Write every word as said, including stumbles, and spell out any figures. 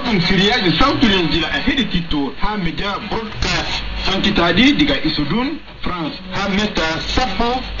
ɗum siriyaji sawtulen jila a heɗititto ha média broadcast sankitaaɗi diga isudun france ha metta sappo